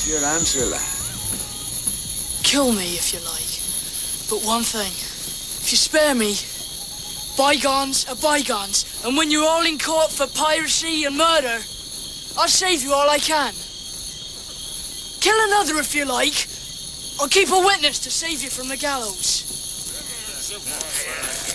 What's your answer, lad? Kill me if you like. But one thing, if you spare me, bygones are bygones. And when you're all in court for piracy and murder, I'll save you all I can. Kill another if you like. I'll keep a witness to save you from the gallows.